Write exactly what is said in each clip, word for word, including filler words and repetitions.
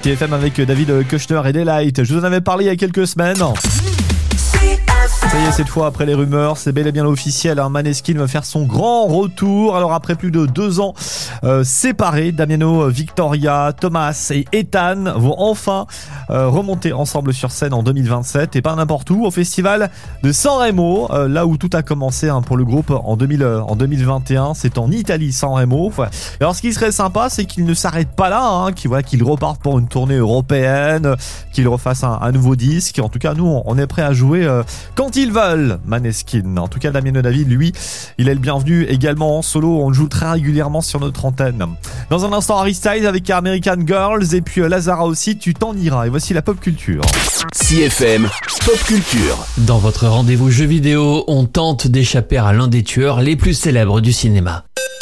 T F M avec David Kushner et Daylight. Je vous en avais parlé il y a quelques semaines. Ça y est, cette fois, après les rumeurs, c'est bel et bien officiel. Hein. Maneskin va faire son grand retour. Alors, après plus de deux ans euh, séparés, Damiano, Victoria, Thomas et Ethan vont enfin euh, remonter ensemble sur scène en deux mille vingt-sept. Et pas n'importe où, au festival de San Remo, euh, là où tout a commencé hein, pour le groupe en, deux mille, euh, en deux mille vingt et un. C'est en Italie, San Remo. Ouais. Alors, ce qui serait sympa, c'est qu'ils ne s'arrêtent pas là, hein, qu'ils, voilà, qu'ils repartent pour une tournée européenne, qu'ils refassent un, un nouveau disque. En tout cas, nous, on est prêts à jouer euh, quand ils veulent, Maneskin. En tout cas, Damiano David, lui, il est le bienvenu également en solo. On le joue très régulièrement sur notre antenne. Dans un instant, Harry Styles avec American Girls et puis Lazara aussi, tu t'en iras. Et voici la pop culture. C F M Pop Culture. Dans votre rendez-vous jeux vidéo, on tente d'échapper à l'un des tueurs les plus célèbres du cinéma.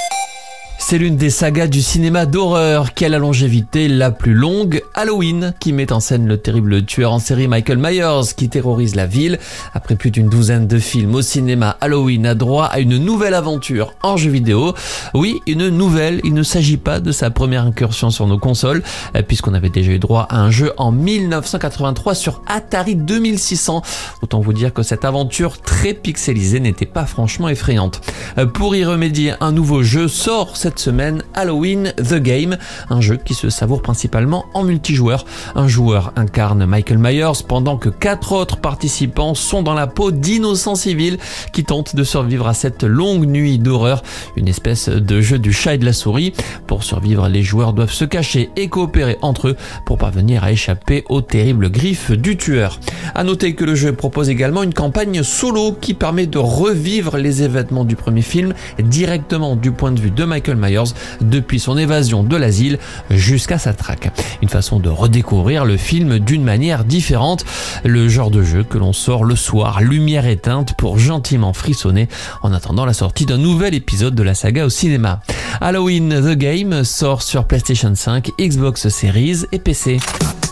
C'est l'une des sagas du cinéma d'horreur qui a la longévité la plus longue, Halloween, qui met en scène le terrible tueur en série Michael Myers qui terrorise la ville. Après plus d'une douzaine de films au cinéma, Halloween a droit à une nouvelle aventure en jeu vidéo. Oui, une nouvelle, il ne s'agit pas de sa première incursion sur nos consoles, puisqu'on avait déjà eu droit à un jeu en mille neuf cent quatre-vingt-trois sur Atari deux mille six cents. Autant vous dire que cette aventure très pixelisée n'était pas franchement effrayante. Pour y remédier, un nouveau jeu sort cette semaine, Halloween The Game, un jeu qui se savoure principalement en multijoueur. Un joueur incarne Michael Myers pendant que quatre autres participants sont dans la peau d'innocents civils qui tentent de survivre à cette longue nuit d'horreur, une espèce de jeu du chat et de la souris. Pour survivre, les joueurs doivent se cacher et coopérer entre eux pour parvenir à échapper aux terribles griffes du tueur. À noter que le jeu propose également une campagne solo qui permet de revivre les événements du premier film directement du point de vue de Michael Myers depuis son évasion de l'asile jusqu'à sa traque. Une façon de redécouvrir le film d'une manière différente, le genre de jeu que l'on sort le soir, lumière éteinte, pour gentiment frissonner en attendant la sortie d'un nouvel épisode de la saga au cinéma. Halloween The Game sort sur PlayStation cinq, Xbox Series et P C.